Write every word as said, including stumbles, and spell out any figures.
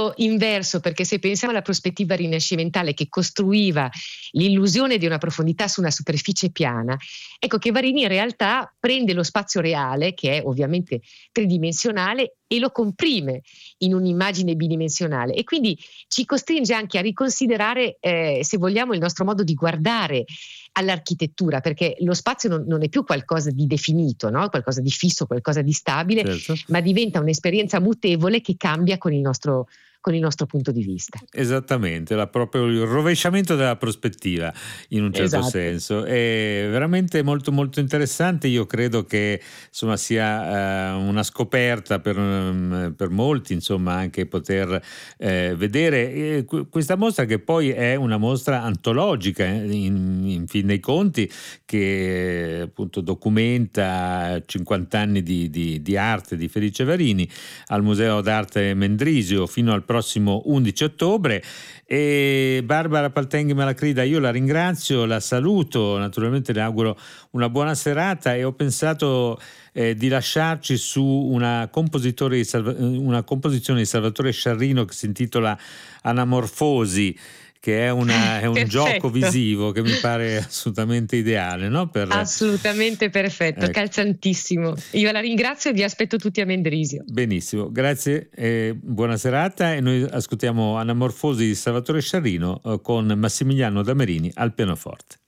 proprio inverso, perché se pensiamo alla prospettiva rinascimentale che costruiva l'illusione di una profondità su una superficie piana, ecco che Varini in realtà prende lo spazio reale, che è ovviamente tridimensionale, e lo comprime in un'immagine bidimensionale, e quindi ci costringe anche a riconsiderare, eh, se vogliamo, il nostro modo di guardare all'architettura, perché lo spazio non, non è più qualcosa di definito, no? Qualcosa di fisso, qualcosa di stabile, Certo. ma diventa un'esperienza mutevole che cambia con il nostro, con il nostro punto di vista. Esattamente, la proprio il rovesciamento della prospettiva in un certo Esatto. senso. È veramente molto molto interessante. Io credo che insomma sia eh, una scoperta per, mm, per molti, insomma, anche poter eh, vedere eh, qu- questa mostra, che poi è una mostra antologica eh, in, in fin dei conti, che appunto documenta cinquanta anni di, di, di arte di Felice Varini al Museo d'Arte Mendrisio fino al prossimo undici ottobre. E Barbara Paltenghi Malacrida, io la ringrazio, la saluto, naturalmente le auguro una buona serata, e ho pensato eh, di lasciarci su una, compositore di Salva- una composizione di Salvatore Sciarrino che si intitola Anamorfosi, che è, una, è un gioco Perfetto. visivo che mi pare assolutamente ideale, no? Per, Assolutamente perfetto, ecco. calzantissimo. Io la ringrazio e vi aspetto tutti a Mendrisio. Benissimo, grazie e buona serata, e noi ascoltiamo Anamorfosi di Salvatore Sciarrino eh, con Massimiliano Damerini al pianoforte.